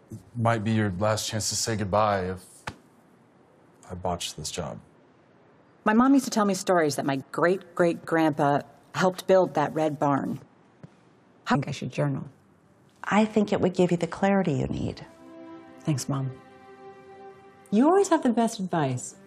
might be your last chance to say goodbye if I botched this job. My mom used to tell me stories that my great-great-grandpa helped build that red barn. I think I should journal. I think it would give you the clarity you need. Thanks, Mom. You always have the best advice.